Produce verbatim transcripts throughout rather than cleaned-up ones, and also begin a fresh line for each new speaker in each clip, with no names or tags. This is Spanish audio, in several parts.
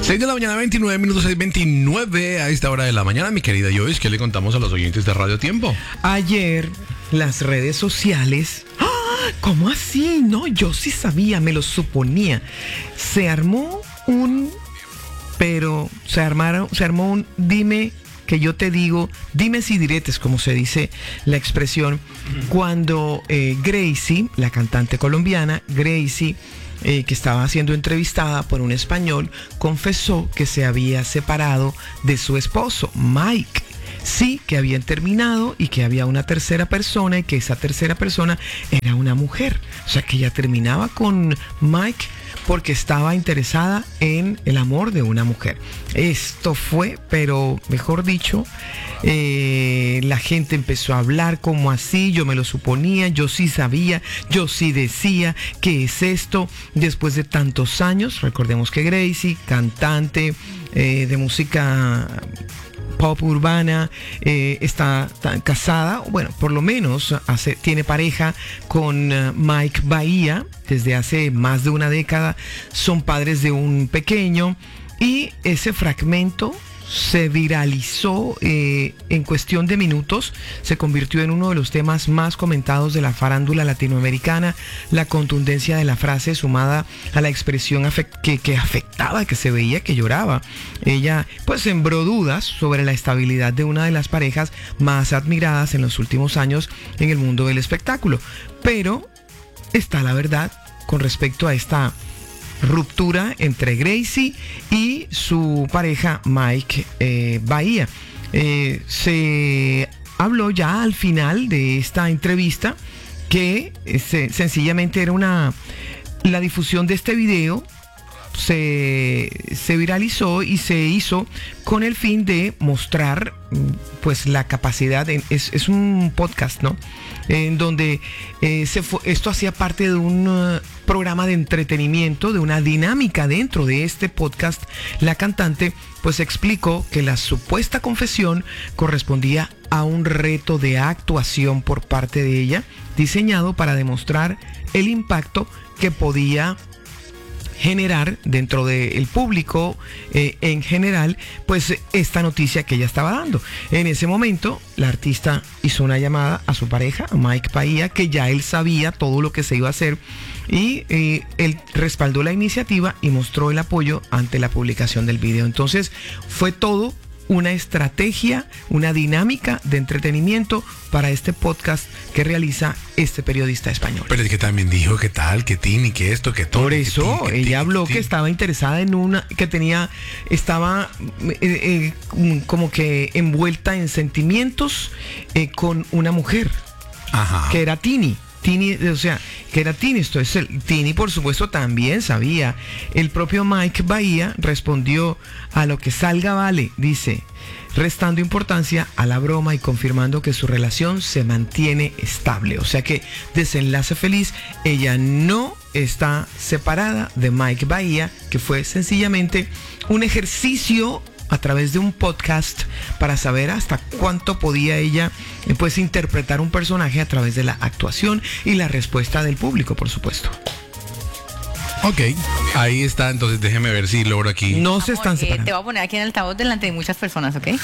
seis de la mañana, veintinueve minutos, seis veintinueve a esta hora de la mañana, mi querida Joyce. ¿Qué le contamos a los oyentes de Radio Tiempo?
Ayer, las redes sociales... ¡Ah! ¿Cómo así? No, yo sí sabía, me lo suponía. Se armó un... Pero se armaron, se armó un dime que yo te digo, dime si diretes, como se dice la expresión, cuando eh, Gracie, la cantante colombiana, Gracie, eh, que estaba siendo entrevistada por un español, confesó que se había separado de su esposo, Mike. Sí, que habían terminado y que había una tercera persona y que esa tercera persona era una mujer. O sea, que ella terminaba con Mike porque estaba interesada en el amor de una mujer. Esto fue, pero mejor dicho, eh, la gente empezó a hablar como así, yo me lo suponía, yo sí sabía, yo sí decía, ¿qué es esto? Después de tantos años, recordemos que Gracie, cantante eh, de música pop urbana, eh, está tan casada, bueno, por lo menos hace, tiene pareja con uh, Mike Bahía desde hace más de una década, son padres de un pequeño y ese fragmento se viralizó eh, en cuestión de minutos, se convirtió en uno de los temas más comentados de la farándula latinoamericana. La contundencia de la frase sumada a la expresión afect- que, que afectaba, que se veía que lloraba. Ella pues sembró dudas sobre la estabilidad de una de las parejas más admiradas en los últimos años en el mundo del espectáculo. Pero está la verdad con respecto a esta ruptura entre Gracie y su pareja Mike eh, Bahía. Eh, se habló ya al final de esta entrevista que eh, se, sencillamente era una la difusión de este video se, se viralizó y se hizo con el fin de mostrar pues la capacidad de, es, es un podcast, ¿no? En donde eh, se fue, esto hacía parte de un uh, programa de entretenimiento, de una dinámica dentro de este podcast. La cantante pues explicó que la supuesta confesión correspondía a un reto de actuación por parte de ella, diseñado para demostrar el impacto que podía generar dentro del público eh, en general, pues esta noticia que ella estaba dando. En ese momento, la artista hizo una llamada a su pareja, a Mike Bahía, que ya él sabía todo lo que se iba a hacer y eh, él respaldó la iniciativa y mostró el apoyo ante la publicación del video. Entonces, fue todo una estrategia, una dinámica de entretenimiento para este podcast que realiza este periodista español.
Pero es que también dijo que tal, que Tini, que esto, que todo.
Por eso,
que tin, que
ella
tin,
habló
que,
que estaba interesada en una, que tenía, estaba eh, eh, como que envuelta en sentimientos eh, con una mujer.
Ajá.
Que era Tini. Tini, o sea, que era Tini, esto es el Tini, por supuesto, también sabía. El propio Mike Bahía respondió: a lo que salga vale, dice, restando importancia a la broma y confirmando que su relación se mantiene estable. O sea que desenlace feliz, ella no está separada de Mike Bahía, que fue sencillamente un ejercicio a través de un podcast para saber hasta cuánto podía ella pues interpretar un personaje a través de la actuación y la respuesta del público, por supuesto.
Ok, ahí está, entonces déjeme ver si logro aquí.
No se
Amor,
están
eh,
separando.
te voy a poner aquí en el altavoz delante de muchas personas, ¿ok?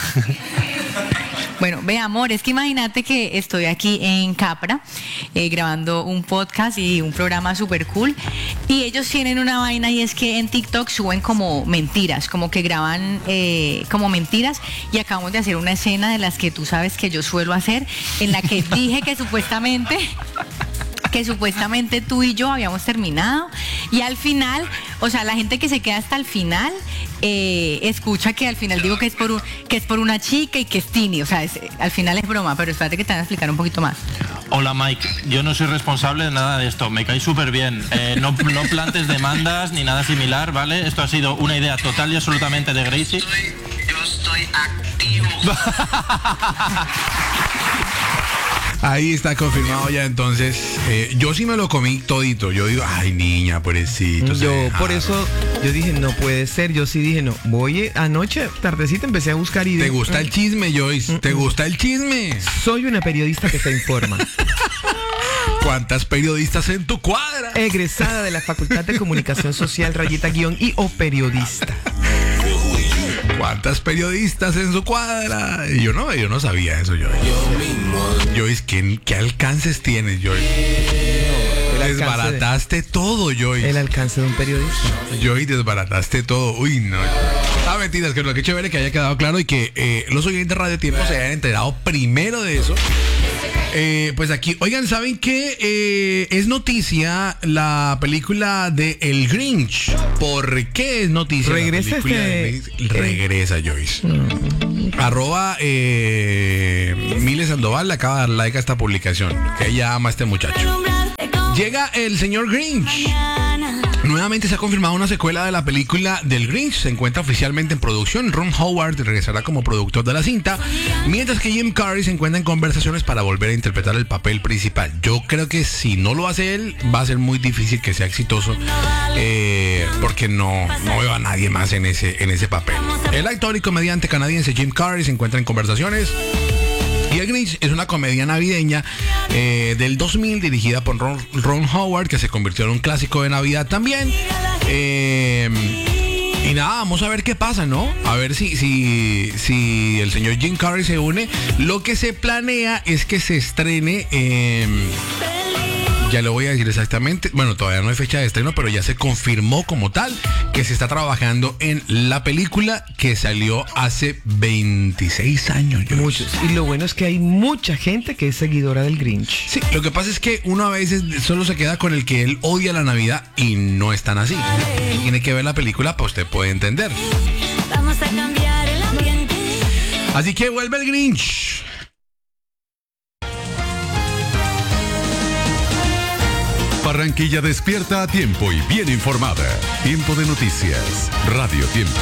Bueno, ve, amor, es que imagínate que estoy aquí en Capra eh, grabando un podcast y un programa súper cool y ellos tienen una vaina y es que en TikTok suben como mentiras, como que graban eh, como mentiras y acabamos de hacer una escena de las que tú sabes que yo suelo hacer, en la que dije que supuestamente... que supuestamente tú y yo habíamos terminado y al final, o sea, la gente que se queda hasta el final eh, escucha que al final digo que es por un, que es por una chica y que es Tini, o sea, es, al final es broma, pero espérate que te van a explicar un poquito más.
Hola Mike, yo no soy responsable de nada de esto, me cae súper bien, eh, no, no plantes demandas ni nada similar, ¿vale? Esto ha sido una idea total y absolutamente de Gracie.
Yo estoy, yo estoy activo.
Ahí está confirmado ya, entonces eh, yo sí me lo comí todito. Yo digo, ay niña, pobrecito.
Yo por eso yo dije, no puede ser. Yo sí dije, no, voy anoche, tardecita, empecé a buscar ideas.
¿Te gusta el chisme, Joyce? ¿Te gusta el chisme?
Soy una periodista que se informa.
¿Cuántas periodistas en tu cuadra?
Egresada de la Facultad de Comunicación Social, rayita guión y o periodista.
¿Cuántas periodistas en su cuadra? Y yo no, yo no sabía eso, Joyce. Joyce, ¿qué, qué alcances tienes, Joyce? Desbarataste de, todo, Joyce.
El alcance de un periodista.
Joyce, desbarataste todo. Uy, no. Ah, mentiras, que lo que chévere que haya quedado claro y que eh, los oyentes de Radio Tiempo se hayan enterado primero de eso. Eh, pues aquí, oigan, ¿saben qué? Eh, es noticia la película de El Grinch. ¿Por qué es noticia?
Regresa
la película
este...
de Regresa, Joyce. Mm. Arroba eh, Miles Sandoval le acaba de dar like a esta publicación. Que ella ama a este muchacho. Llega el señor Grinch. Nuevamente se ha confirmado una secuela de la película del Grinch. Se encuentra oficialmente en producción. Ron Howard regresará como productor de la cinta, mientras que Jim Carrey se encuentra en conversaciones para volver a interpretar el papel principal. Yo creo que si no lo hace él, va a ser muy difícil que sea exitoso, eh, porque no, no veo a nadie más en ese, en ese papel. El actor y comediante canadiense Jim Carrey se encuentra en conversaciones. Y El Grinch es una comedia navideña eh, del dos mil dirigida por Ron, Ron Howard, que se convirtió en un clásico de Navidad también. Eh, y nada, vamos a ver qué pasa, ¿no? A ver si, si, si el señor Jim Carrey se une. Lo que se planea es que se estrene... Eh, ya le voy a decir exactamente, bueno, todavía no hay fecha de estreno, pero ya se confirmó como tal que se está trabajando en la película que salió hace veintiséis años.
Muchos. Y lo bueno es que hay mucha gente que es seguidora del Grinch.
Sí, lo que pasa es que uno a veces solo se queda con el que él odia la Navidad y no es tan así. Tiene que ver la película para usted puede entender. Vamos a cambiar el ambiente. Así que vuelve el Grinch.
Barranquilla despierta a tiempo y bien informada. Tiempo de noticias. Radio Tiempo.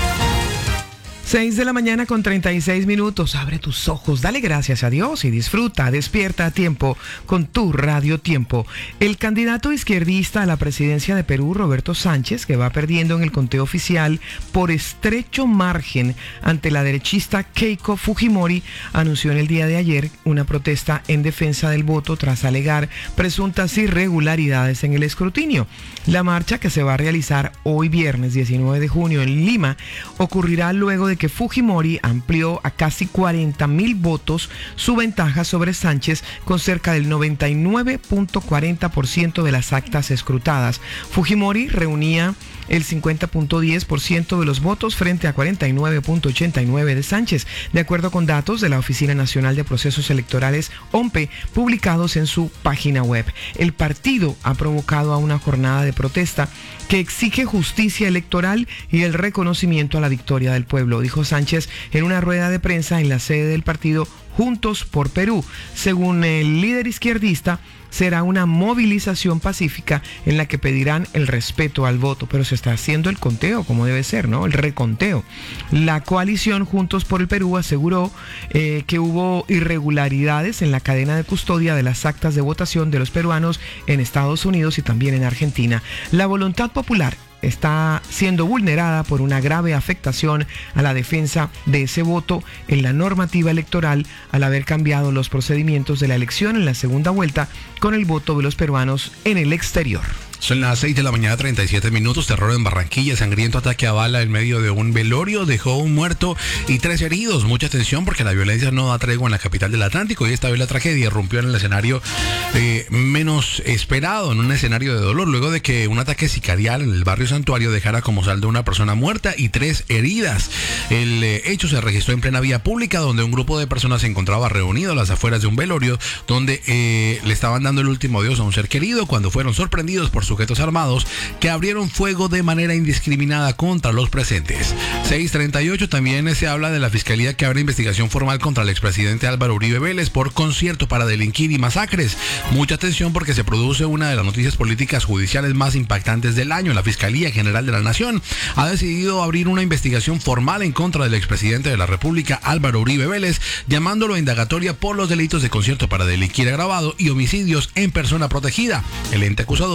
seis de la mañana con treinta y seis minutos. Abre tus ojos, dale gracias a Dios y disfruta, despierta a tiempo con tu Radio Tiempo. El candidato izquierdista a la presidencia de Perú, Roberto Sánchez, que va perdiendo en el conteo oficial por estrecho margen ante la derechista Keiko Fujimori, anunció en el día de ayer una protesta en defensa del voto tras alegar presuntas irregularidades en el escrutinio. La marcha, que se va a realizar hoy viernes diecinueve de junio en Lima, ocurrirá luego de que Fujimori amplió a casi cuarenta mil votos su ventaja sobre Sánchez con cerca del noventa y nueve punto cuarenta por ciento de las actas escrutadas. Fujimori reunía el cincuenta punto diez por ciento de los votos frente a cuarenta y nueve punto ochenta y nueve de Sánchez, de acuerdo con datos de la Oficina Nacional de Procesos Electorales, O M P E, publicados en su página web. El partido ha provocado a una jornada de protesta que exige justicia electoral y el reconocimiento a la victoria del pueblo, dijo Sánchez en una rueda de prensa en la sede del partido Juntos por Perú. Según el líder izquierdista, será una movilización pacífica en la que pedirán el respeto al voto, pero se está haciendo el conteo como debe ser, ¿no? El reconteo. La coalición Juntos por el Perú aseguró eh, que hubo irregularidades en la cadena de custodia de las actas de votación de los peruanos en Estados Unidos y también en Argentina. La voluntad popular está siendo vulnerada por una grave afectación a la defensa de ese voto en la normativa electoral al haber cambiado los procedimientos de la elección en la segunda vuelta con el voto de los peruanos en el exterior.
Son las seis de la mañana, treinta y siete minutos. Terror en Barranquilla. Sangriento ataque a bala en medio de un velorio dejó un muerto y tres heridos. Mucha atención porque la violencia no da tregua en la capital del Atlántico y esta vez la tragedia irrumpió en el escenario eh, menos esperado, en un escenario de dolor, luego de que un ataque sicarial en el barrio Santuario dejara como saldo una persona muerta y tres heridas. El eh, hecho se registró en plena vía pública, donde un grupo de personas se encontraba reunido a las afueras de un velorio, donde eh, le estaban dando el último adiós a un ser querido, cuando fueron sorprendidos por sujetos armados que abrieron fuego de manera indiscriminada contra los presentes. seis treinta y ocho también se habla de la fiscalía que abre investigación formal contra el expresidente Álvaro Uribe Vélez por concierto para delinquir y masacres. Mucha atención porque se produce una de las noticias políticas judiciales más impactantes del año. La Fiscalía General de la Nación ha decidido abrir una investigación formal en contra del expresidente de la República Álvaro Uribe Vélez, llamándolo a indagatoria por los delitos de concierto para delinquir agravado y homicidios en persona protegida. El ente acusador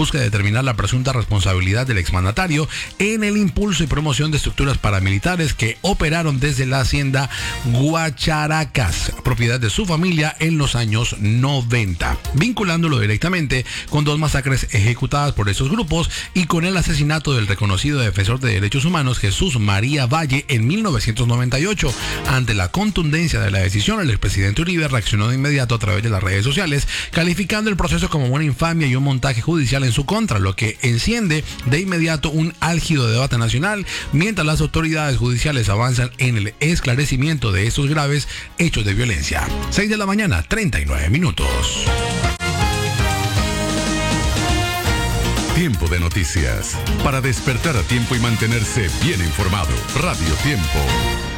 busca determinar la presunta responsabilidad del exmandatario en el impulso y promoción de estructuras paramilitares que operaron desde la hacienda Guacharacas, propiedad de su familia en los años noventa, vinculándolo directamente con dos masacres ejecutadas por esos grupos y con el asesinato del reconocido defensor de derechos humanos Jesús María Valle en mil novecientos noventa y ocho. Ante la contundencia de la decisión, el expresidente Uribe reaccionó de inmediato a través de las redes sociales, calificando el proceso como una infamia y un montaje judicial en su contra, lo que enciende de inmediato un álgido debate nacional, mientras las autoridades judiciales avanzan en el esclarecimiento de estos graves hechos de violencia. seis de la mañana, treinta y nueve minutos.
Tiempo de noticias. Para despertar a tiempo y mantenerse bien informado. Radio Tiempo.